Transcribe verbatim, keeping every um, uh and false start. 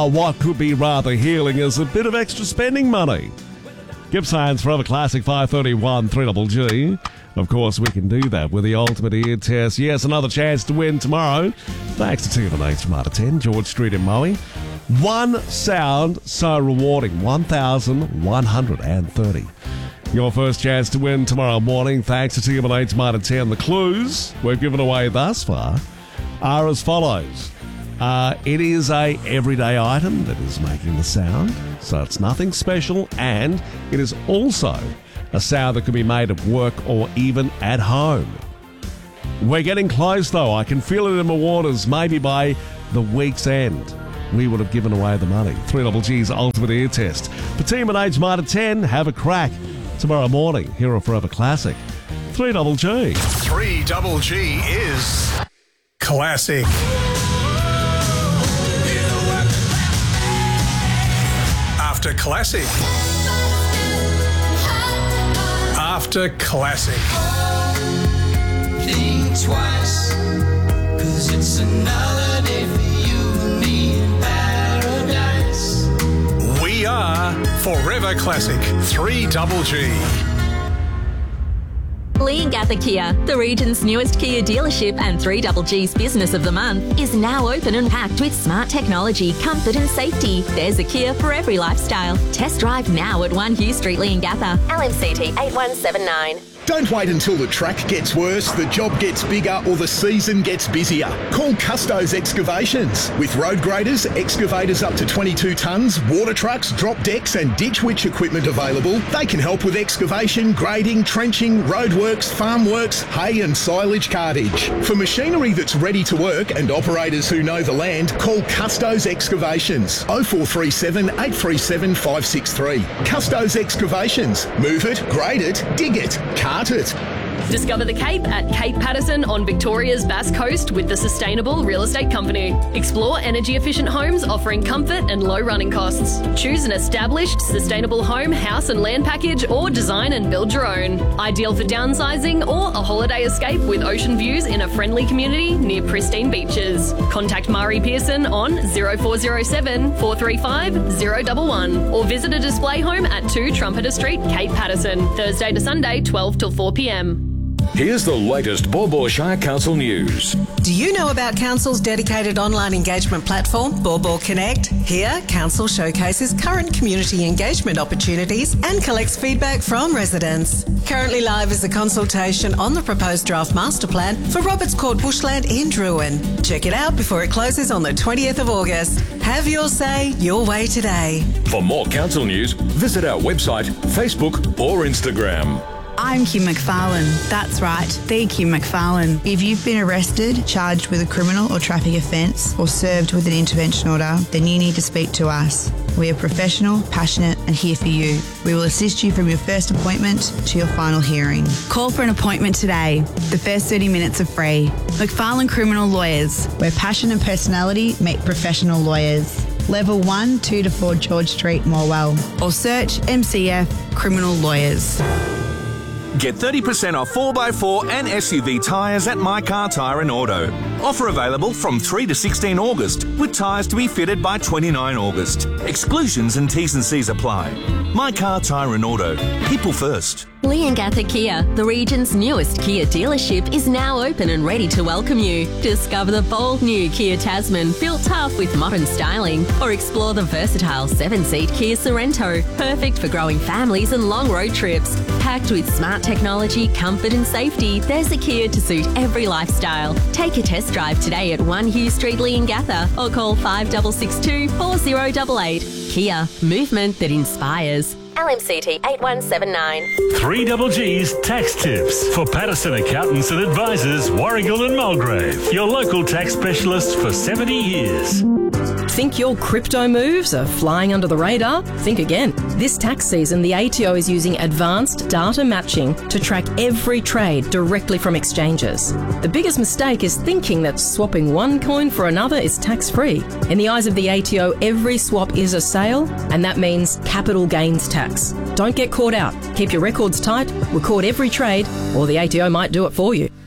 What could be rather healing is a bit of extra spending money. Gippsland's Forever Classic five thirty-one three G G. Of course, we can do that with the ultimate ear test. Yes, another chance to win tomorrow. Thanks to T M H from out of ten, George Street in Maui. One sound so rewarding, one thousand one hundred thirty. Your first chance to win tomorrow morning, thanks to T M H from out of ten. The clues we've given away thus far are as follows. Uh, it is a everyday item that is making the sound, so it's nothing special, and it is also a sound that can be made at work or even at home. We're getting close, though. I can feel it in my waters. Maybe by the week's end, we would have given away the money. three G G's Ultimate Ear Test. For Team at Age Mitre ten, have a crack tomorrow morning here on Forever Classic. three G G. three G G is classic. After classic. After classic. Think twice, 'cause it's another day for you and me in paradise. We are Forever Classic three G G. Leongatha Kia, the region's newest Kia dealership and three G G's Business of the Month, is now open and packed with smart technology, comfort and safety. There's a Kia for every lifestyle. Test drive now at one Hugh Street, Leongatha. L M C T eight one seven nine. Don't wait until the track gets worse, the job gets bigger, or the season gets busier. Call Custos Excavations. With road graders, excavators up to twenty-two tonnes, water trucks, drop decks and ditch witch equipment available, they can help with excavation, grading, trenching, roadworks, farm works, hay and silage cartage. For machinery that's ready to work and operators who know the land, call Custos Excavations. oh four three seven, eight three seven, five six three. Custos Excavations. Move it, grade it, dig it, cart it. Discover the Cape at Cape Patterson on Victoria's Bass Coast with the Sustainable Real Estate Company. Explore energy-efficient homes offering comfort and low running costs. Choose an established, sustainable home, house and land package, or design and build your own. Ideal for downsizing or a holiday escape with ocean views in a friendly community near pristine beaches. Contact Mari Pearson on oh four oh seven, four three five, oh one one or visit a display home at two Trumpeter Street, Cape Patterson, Thursday to Sunday, twelve till four p m. Here's the latest Baw Baw Shire Council news. Do you know about Council's dedicated online engagement platform, Baw Baw Connect? Here, Council showcases current community engagement opportunities and collects feedback from residents. Currently live is a consultation on the proposed draft master plan for Roberts Court Bushland in Drouin. Check it out before it closes on the twentieth of August. Have your say, your way today. For more council news, visit our website, Facebook or Instagram. I'm Kim McFarlane. That's right, the Kim McFarlane. If you've been arrested, charged with a criminal or traffic offence, or served with an intervention order, then you need to speak to us. We are professional, passionate and here for you. We will assist you from your first appointment to your final hearing. Call for an appointment today. The first thirty minutes are free. McFarlane Criminal Lawyers, where passion and personality meet professional lawyers. Level one, two to four George Street, Morwell. Or search M C F Criminal Lawyers. Get thirty percent off four by four and S U V tyres at My Car Tyre and Auto. Offer available from three to sixteen August, with tyres to be fitted by twenty-nine August. Exclusions and T's and C's apply. My Car Tyre and Auto. People first. Leongatha Kia, the region's newest Kia dealership, is now open and ready to welcome you. Discover the bold new Kia Tasman, built tough with modern styling, or explore the versatile seven-seat Kia Sorrento, perfect for growing families and long road trips. Packed with smart technology, comfort and safety, there's a Kia to suit every lifestyle. Take a test drive today at one Hugh Street, Leongatha, or call five six six two, four zero eight eight. Kia, movement that inspires. L M C T eight one seven nine. three G G's Tax Tips for Patterson Accountants and Advisors, Warragul and Mulgrave. Your local tax specialist for seventy years. Think your crypto moves are flying under the radar? Think again. This tax season, the A T O is using advanced data matching to track every trade directly from exchanges. The biggest mistake is thinking that swapping one coin for another is tax-free. In the eyes of the A T O, every swap is a sale, and that means capital gains tax. Don't get caught out. Keep your records tight, record every trade, or the A T O might do it for you.